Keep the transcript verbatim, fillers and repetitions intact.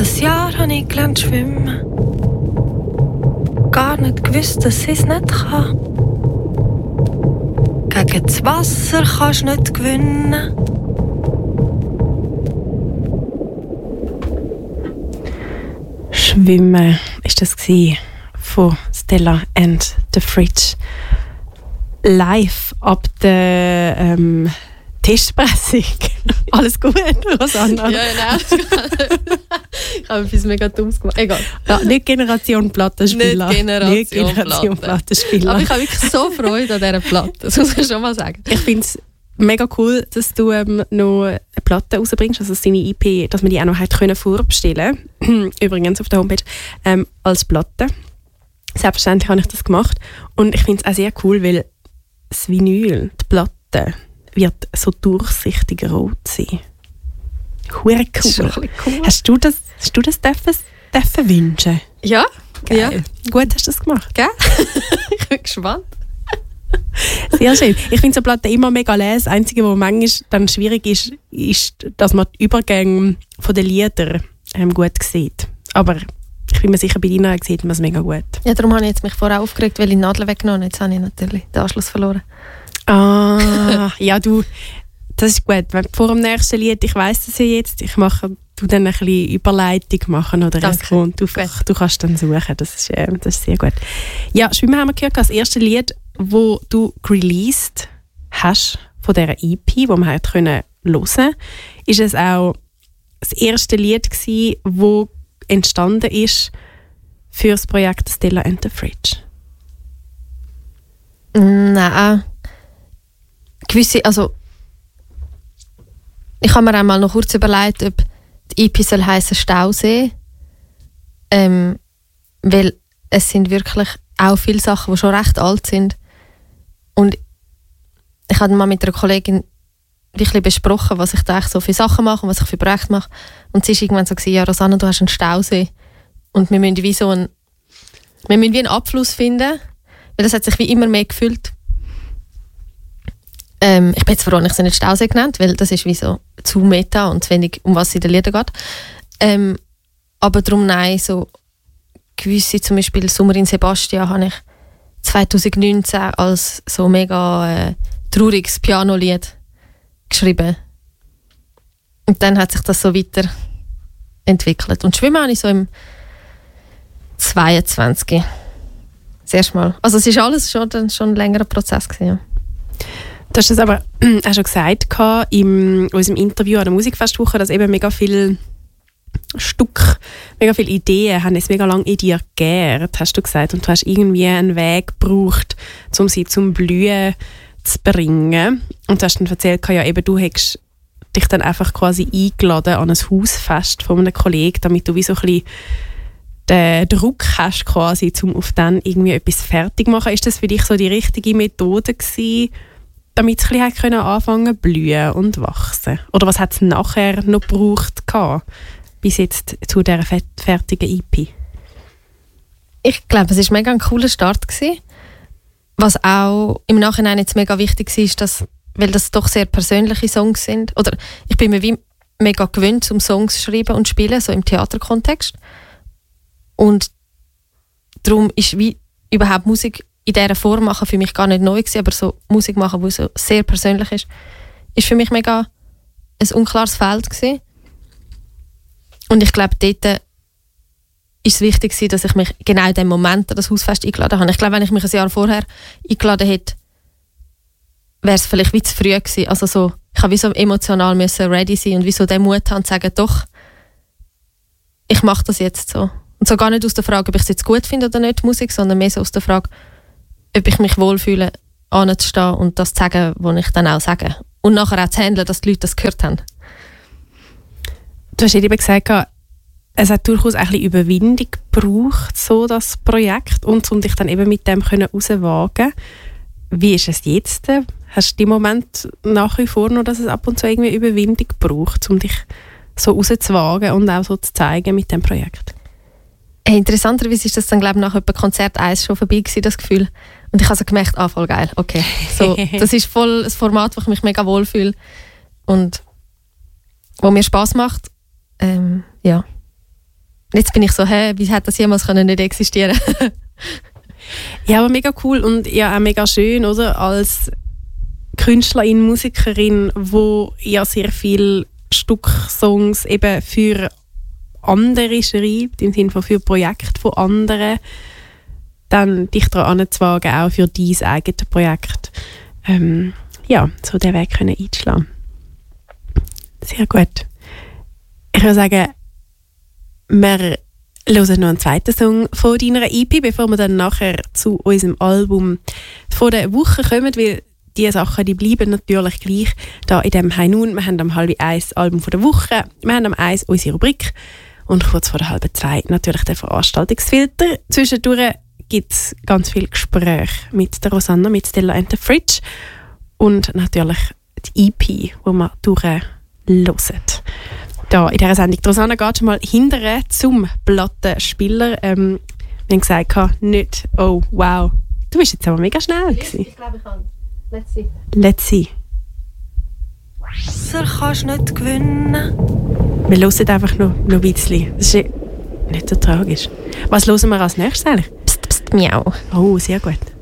ein Jahr habe ich gelernt schwimmen. Gar nicht gewusst, dass ich es nicht kann. Gegen das Wasser kannst du nicht gewinnen. Schwimmen war das von Stella and the Fridge. Live ab der ähm, Tischpressung. Alles gut, Rosanna? Ja, nein. Ich habe etwas mega Dummes gemacht. Egal. Ja, nicht Generation Plattenspieler. Nicht Generation, nicht Generation Platten. Plattenspieler. Aber ich habe wirklich so Freude an dieser Platte. Das muss ich schon mal sagen. Ich finde es mega cool, dass du ähm, noch eine Platte rausbringst, also deine E P, dass man die auch noch können vorbestellen konnte. Übrigens auf der Homepage ähm, als Platte. Selbstverständlich habe ich das gemacht. Und ich finde es auch sehr cool, weil das Vinyl, die Platte, wird so durchsichtig rot sein. Hure cool. cool. Hast du das, hast du das dürfen, dürfen wünschen? Ja. Geil. Ja. Gut hast du das gemacht. Gell? Ich bin gespannt. Sehr schön. Ich finde so Platten immer mega leise. Das Einzige, was manchmal dann schwierig ist, ist, dass man die Übergänge von den Liedern ähm, gut sieht. Aber ich bin mir sicher, bei deiner sieht man es mega gut. Ja, darum habe ich jetzt mich vorher aufgeregt, weil ich die Nadel weggenommen habe. Jetzt habe ich natürlich den Anschluss verloren. Ah, ja du, das ist gut. Vor dem nächsten Lied, ich weiss das ja jetzt, ich mache, du dann ein bisschen Überleitung machen oder Danke. und du, du kannst dann suchen, das ist, äh, das ist sehr gut. Ja, Schwimmen haben wir gehört, das erste Lied, das du released hast von dieser E P, die wir hören können, ist es auch das erste Lied gewesen, das entstanden ist für das Projekt Stella and the Fridge? Nein. Gewisse, also ich habe mir einmal noch kurz überlegt, ob die E P soll heissen Stausee, ähm, weil es sind wirklich auch viele Sachen, die schon recht alt sind. Und ich habe mal mit einer Kollegin wirklich besprochen, was ich da so für Sachen mache und was ich für Projekte mache. Und sie war irgendwann so, ja Rosanna, du hast einen Stausee und wir müssen wie so einen, wir müssen wie einen Abfluss finden, weil das hat sich wie immer mehr gefühlt. Ähm, ich bin jetzt froh, ich sie nicht Stausee genannt, weil das ist wie so zu meta und zu wenig, um was es in den Liedern geht. Ähm, aber darum nein, so gewisse, zum Beispiel Sommer in Sebastian, habe ich zwanzig neunzehn als so mega äh, trauriges Pianolied geschrieben. Und dann hat sich das so weiterentwickelt. Und Schwimmen habe ich so im zweiundzwanzig das erste Mal. Also es ist alles schon, dann schon ein längerer Prozess gewesen, ja. Du hast es aber auch schon gesagt in unserem Interview an der Musikfestwoche, dass eben mega viele Stück, mega viele Ideen haben es mega lange in dir gegärt, hast du gesagt. Und du hast irgendwie einen Weg gebraucht, um sie zum Blühen zu bringen. Und du hast dann erzählt, ja, eben, du hättest dich dann einfach quasi eingeladen an ein Hausfest von einem Kollegen, damit du wie so ein bisschen den Druck hast, quasi, um auf dann irgendwie etwas fertig zu machen. Ist das für dich so die richtige Methode gewesen, damit es ein bisschen anfangen zu blühen und wachsen? Oder was hat es nachher noch gebraucht, bis jetzt zu dieser fertigen E P? Ich glaube, es war mega ein cooler Start gewesen. Was auch im Nachhinein jetzt mega wichtig war, ist, dass, weil das doch sehr persönliche Songs sind, oder ich bin mir wie mega gewöhnt, um Songs zu schreiben und zu spielen, so im Theaterkontext. Und darum ist wie überhaupt Musik in dieser Form machen für mich gar nicht neu gewesen, aber so Musik machen, die so sehr persönlich ist, ist für mich mega ein unklares Feld gewesen. Und ich glaube, dort war es wichtig, dass ich mich genau in dem Moment an das Hausfest eingeladen habe. Ich glaube, wenn ich mich ein Jahr vorher eingeladen hätte, wäre es vielleicht wie zu früh gewesen. Also so, ich habe wie so emotional müssen ready sein und wie so den Mut haben, zu sagen, doch, ich mache das jetzt so. Und so gar nicht aus der Frage, ob ich es jetzt gut finde oder nicht, Musik, sondern mehr so aus der Frage, ob ich mich wohlfühle, anzustehen und das zu sagen, was ich dann auch sage. Und nachher auch zu handeln, dass die Leute das gehört haben. Du hast eben gesagt, es hat durchaus ein bisschen Überwindung gebraucht, so das Projekt, und um dich dann eben mit dem rauswagen. Wie ist es jetzt? Hast du im Moment nach wie vor noch, dass es ab und zu irgendwie Überwindung braucht, um dich so rauszuwagen und auch so zu zeigen mit dem Projekt? Hey, interessanterweise ist das dann, glaube ich, nach etwa Konzert eins schon vorbei gewesen, das Gefühl. Und ich habe so gemerkt, ah, voll geil, okay. So, das ist voll ein Format, wo ich mich mega wohlfühle und wo mir Spass macht. Ähm, ja. jetzt bin ich so, hä, wie hat das jemals können nicht existieren? Ja, aber mega cool und ja auch mega schön, oder? Als Künstlerin, Musikerin, wo ja sehr viele Stück-Songs eben für andere schreibt, im Sinne von für Projekte von anderen, dann dich daran anzuwagen, auch für dein eigenes Projekt. Ähm, ja, so den Weg können einschlagen. Sehr gut. Ich würde sagen, wir hören noch einen zweiten Song von deiner E P, bevor wir dann nachher zu unserem Album von der Woche kommen, weil diese Sachen, die bleiben natürlich gleich da in dem High Noon. Wir haben am halb eins Album von der Woche, wir haben am eins unsere Rubrik und kurz vor der halben zwei natürlich den Veranstaltungsfilter. Zwischendurch gibt es ganz viel Gespräche mit der Rosanna, mit Stella and the Fridge und natürlich die E P, die wir durchhören. Da in dieser Sendung. Die Rosanna geht schon mal hinterher zum Plattenspieler. Ähm, wir haben gesagt, nicht, oh wow, du bist jetzt aber mega schnell gewesen. Ich glaube, ich kann. Let's see. Let's see. Wasser kannst nicht gewinnen. Wir hören einfach noch, noch ein bisschen. Das ist nicht so tragisch. Was hören wir als nächstes eigentlich? Psst, psst, miau. Oh, sehr gut.